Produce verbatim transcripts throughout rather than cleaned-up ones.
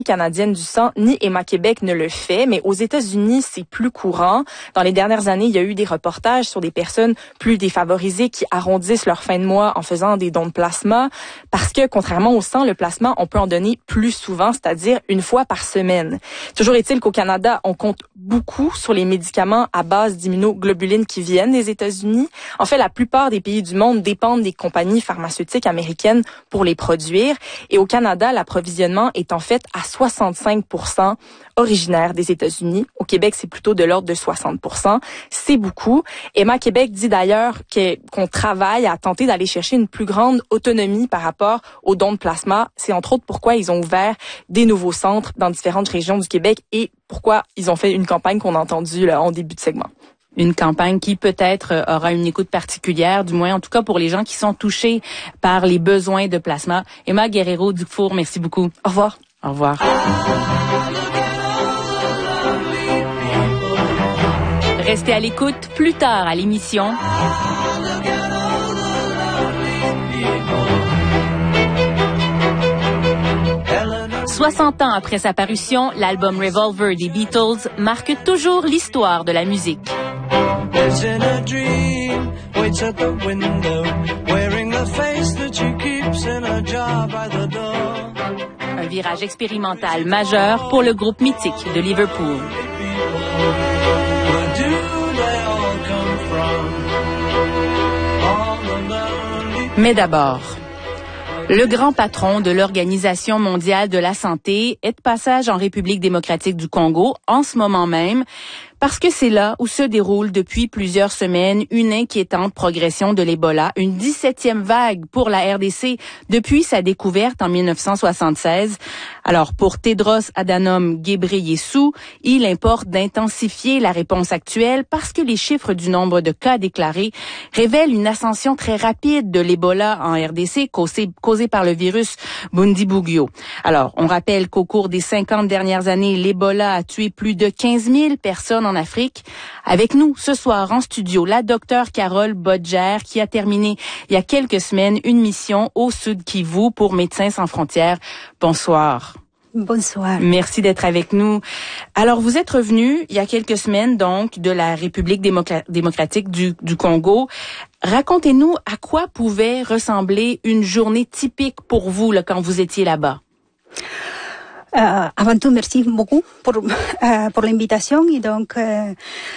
canadienne du sang ni Héma-Québec ne le fait, mais aux États-Unis, c'est plus courant. Dans les dernières années, il y a eu des reportages sur des personnes plus défavorisées qui arrondissent leur fin de mois en faisant des dons de plasma parce que, contrairement au sang, le plasma, on peut en donner plus souvent, c'est-à-dire une fois par semaine. Toujours est-il qu'au Canada, on compte beaucoup sur les médicaments à base d'immunoglobulines qui viennent des États-Unis. En fait, la plupart des pays du monde dépendent des compagnies pharmaceutiques américaines pour les produire. Et au Canada, l'approvisionnement est en fait à soixante-cinq pour cent originaire des États-Unis. Au Québec, c'est plutôt de l'ordre de soixante pour cent. C'est beaucoup. Héma-Québec dit d'ailleurs que, qu'on travaille à tenter d'aller chercher une plus grande autonomie par rapport aux dons de plasma. C'est entre autres pourquoi ils ont ouvert des nouveaux centres dans différentes régions du Québec et pourquoi ils ont fait une campagne qu'on a entendue là, en début de segment. Une campagne qui peut-être aura une écoute particulière, du moins en tout cas pour les gens qui sont touchés par les besoins de plasma. Emma Guerrero-Dufour, merci beaucoup. Au revoir. Au revoir. Restez à l'écoute plus tard à l'émission. soixante ans après sa parution, l'album Revolver des Beatles marque toujours l'histoire de la musique. Un virage expérimental majeur pour le groupe mythique de Liverpool. Mais d'abord, le grand patron de l'Organisation mondiale de la santé est de passage en République démocratique du Congo en ce moment même, parce que c'est là où se déroule depuis plusieurs semaines une inquiétante progression de l'Ebola, une dix-septième vague pour la R D C depuis sa découverte en mille neuf cent soixante-seize. Alors, pour Tedros Adhanom Ghebreyesus, il importe d'intensifier la réponse actuelle parce que les chiffres du nombre de cas déclarés révèlent une ascension très rapide de l'Ebola en R D C causée, causée par le virus Bundibugyo. Alors, on rappelle qu'au cours des cinquante dernières années, l'Ebola a tué plus de quinze mille personnes en Afrique. Avec nous ce soir en studio, la docteure Carole Bodger qui a terminé il y a quelques semaines une mission au Sud Kivu pour Médecins sans frontières. Bonsoir. Bonsoir. Merci d'être avec nous. Alors, vous êtes revenu il y a quelques semaines, donc, de la République démocra- démocratique du, du Congo. Racontez-nous à quoi pouvait ressembler une journée typique pour vous là, quand vous étiez là-bas. Euh, avant tout, merci beaucoup pour, euh, pour l'invitation. Et donc, euh,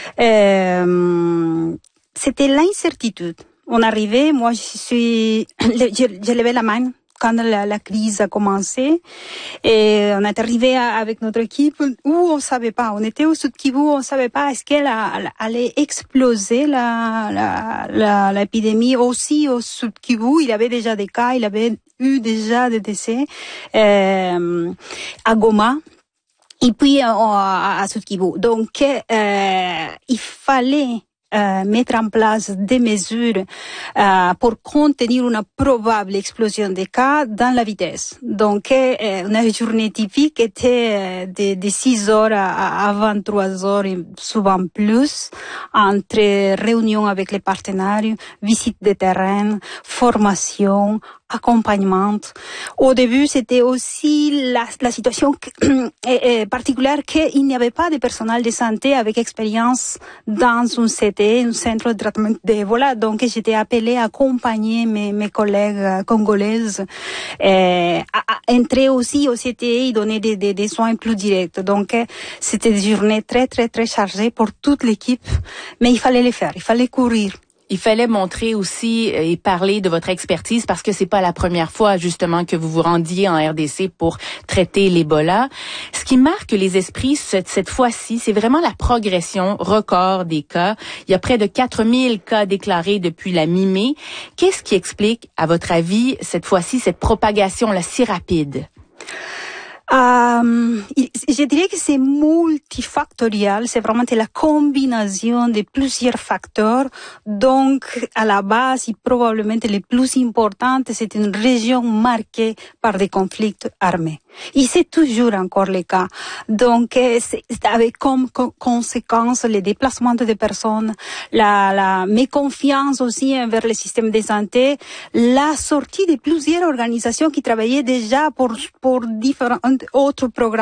euh, c'était l'incertitude. On arrivait, moi, je suis, j'ai levé la main quand la, la crise a commencé. Et on est arrivé à, avec notre équipe où on savait pas. On était au Sud Kivu, on savait pas est-ce qu'elle a, allait exploser la, la, la, l'épidémie aussi au Sud Kivu. Il y avait déjà des cas, il y avait eu déjà des décès euh, à Goma. Et puis euh, à, à Sud Kivu. Donc, euh, il fallait Euh, mettre en place des mesures euh, pour contenir une probable explosion des cas dans la vitesse. Donc, euh, une journée typique était de, de six heures à, à vingt-trois heures et souvent plus, entre réunions avec les partenaires, visites de terrain, formation, accompagnement. Au début, c'était aussi la, la situation particulière qu'il n'y avait pas de personnel de santé avec expérience dans un C T, un centre de traitement d'Ebola. Donc, j'étais appelée à accompagner mes, mes collègues congolaises, euh, à, à entrer aussi au C T et donner des, des, des soins plus directs. Donc, c'était des journées très, très, très chargées pour toute l'équipe. Mais il fallait les faire, il fallait courir. Il fallait montrer aussi et parler de votre expertise parce que c'est pas la première fois justement que vous vous rendiez en R D C pour traiter l'Ebola. Ce qui marque les esprits cette, cette fois-ci, c'est vraiment la progression record des cas. Il y a près de quatre mille cas déclarés depuis la mi-mai. Qu'est-ce qui explique, à votre avis, cette fois-ci, cette propagation là si rapide? Euh, je dirais que c'est multifactoriel, c'est vraiment la combinaison de plusieurs facteurs. Donc, à la base, et probablement le plus important, c'est une région marquée par des conflits armés. Et c'est toujours encore le cas. Donc, c'est avec comme conséquence les déplacements de personnes, la, la méconfiance aussi envers le système de santé, la sortie de plusieurs organisations qui travaillaient déjà pour, pour différents autres programmes